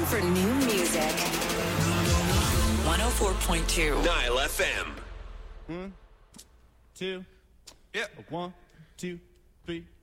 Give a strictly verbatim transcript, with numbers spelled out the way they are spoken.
for new music. one oh four point two Nile F M. One, two, Yep. one, two, three.